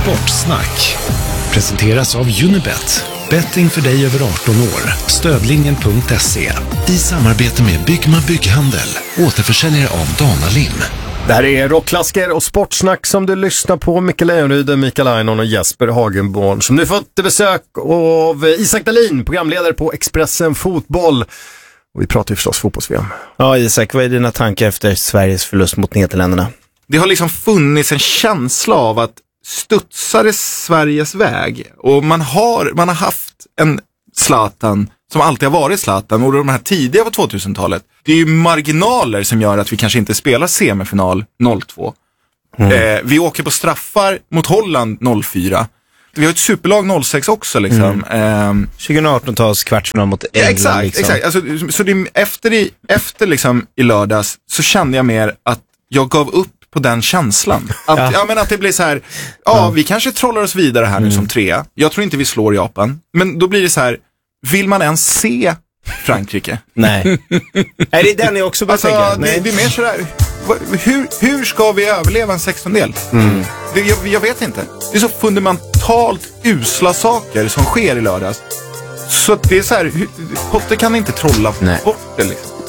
Sportsnack presenteras av Unibet. Betting för dig över 18 år. Stödlinjen.se. I samarbete med Byggma Bygghandel. Återförsäljare av Dana-Lim. Det här är Rockklassiker och Sportsnack som du lyssnar på. Mikael Leonryd, Mikael Einon och Jesper Hagenborn som nu fått besök av Isak Dahlin, programledare på Expressen Fotboll. Och vi pratar ju förstås fotbolls-VM. Ja, Isak, vad är dina tankar efter Sveriges förlust mot Nederländerna? Det har liksom funnits en känsla av att studsade Sveriges väg. Och man har haft en Zlatan som alltid har varit Zlatan. Och de här tidiga på 2000-talet. Det är ju marginaler som gör att vi kanske inte spelar semifinal 02. Vi åker på straffar mot Holland 04. Vi har ett superlag 06 också liksom. 2018-tals kvartsfinal mot England. Exakt, liksom. exakt. Alltså, så det, efter liksom i lördags så kände jag mer att jag gav upp på den känslan. Att, ja, men att det blir så här, vi kanske trollar oss vidare här nu som 3. Jag tror inte vi slår Japan. Men då blir det så här, vill man ens se Frankrike? Nej. Är det den jag också bara tänker? Nej. Det är mer sådär, hur ska vi överleva en 16-del? Jag vet inte. Det är så fundamentalt usla saker som sker i lördags. Så att det är så här, Potter kan inte trolla bort det liksom.